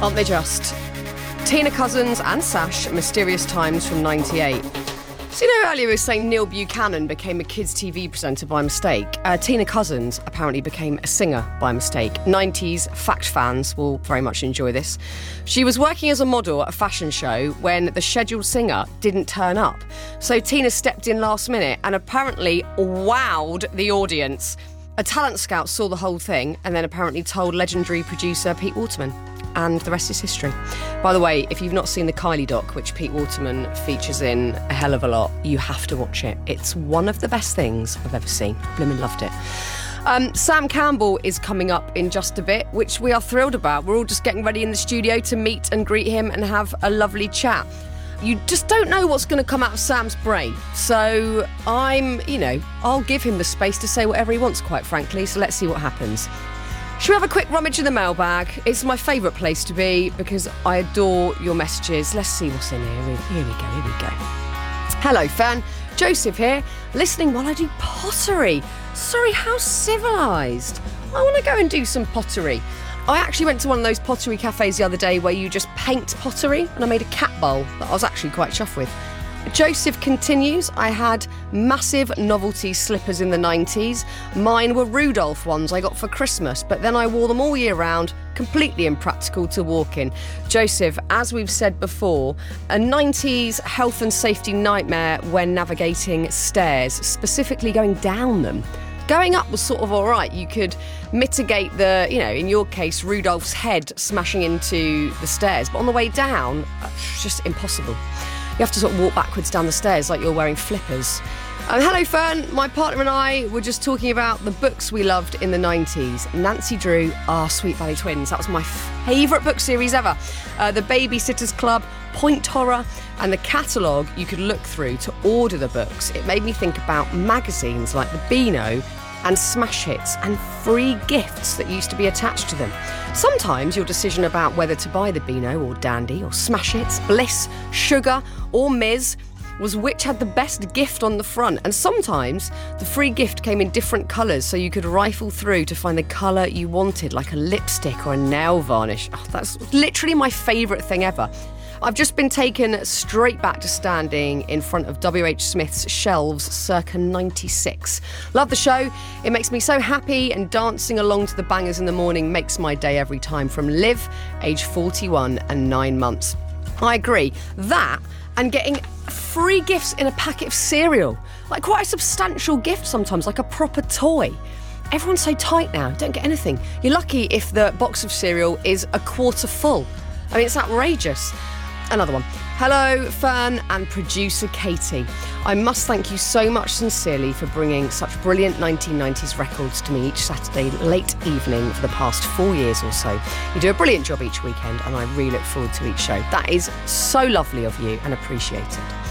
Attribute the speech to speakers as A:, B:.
A: Aren't they just? Tina Cousins and Sash, Mysterious Times from 98. So, earlier we were saying Neil Buchanan became a kids' TV presenter by mistake. Tina Cousins apparently became a singer by mistake. 90s fact fans will very much enjoy this. She was working as a model at a fashion show when the scheduled singer didn't turn up. So Tina stepped in last minute and apparently wowed the audience. A talent scout saw the whole thing and then apparently told legendary producer Pete Waterman. And the rest is history. By the way, if you've not seen the Kylie doc, which Pete Waterman features in a hell of a lot, you have to watch it. It's one of the best things I've ever seen. Blimmin' loved it. Sam Campbell is coming up in just a bit, which we are thrilled about. We're all just getting ready in the studio to meet and greet him and have a lovely chat. You just don't know what's going to come out of Sam's brain. So I'll give him the space to say whatever he wants, quite frankly. So let's see what happens. Should we have a quick rummage in the mailbag? It's my favourite place to be because I adore your messages. Let's see what's in here. Here we go. Hello, Fern. Joseph here, listening while I do pottery. Sorry, how civilised. I want to go and do some pottery. I actually went to one of those pottery cafes the other day where you just paint pottery, and I made a cat bowl that I was actually quite chuffed with. Joseph continues, I had massive novelty slippers in the 90s. Mine were Rudolph ones I got for Christmas, but then I wore them all year round, completely impractical to walk in. Joseph, as we've said before, a 90s health and safety nightmare when navigating stairs, specifically going down them. Going up was sort of all right. You could mitigate the, in your case, Rudolph's head smashing into the stairs. But on the way down, it's just impossible. You have to sort of walk backwards down the stairs like you're wearing flippers. Hello, Fern. My partner and I were just talking about the books we loved in the 90s. Nancy Drew, Sweet Valley Twins. That was my favourite book series ever. The Babysitter's Club, Point Horror, and the catalogue you could look through to order the books. It made me think about magazines like the Beano and Smash Hits and free gifts that used to be attached to them. Sometimes your decision about whether to buy the Beano or Dandy or Smash Hits, Bliss, Sugar or Ms was which had the best gift on the front. And sometimes the free gift came in different colours so you could rifle through to find the colour you wanted, like a lipstick or a nail varnish. Oh, that's literally my favourite thing ever. I've just been taken straight back to standing in front of W.H. Smith's shelves circa 96. Love the show. It makes me so happy, and dancing along to the bangers in the morning makes my day every time. From Liv, age 41 and 9 months. I agree. That and getting free gifts in a packet of cereal. Like quite a substantial gift sometimes, like a proper toy. Everyone's so tight now, don't get anything. You're lucky if the box of cereal is a quarter full. I mean, it's outrageous. Another one. Hello, Fern and producer Katie. I must thank you so much sincerely for bringing such brilliant 1990s records to me each Saturday late evening for the past 4 years or so. You do a brilliant job each weekend and I really look forward to each show. That is so lovely of you and appreciated.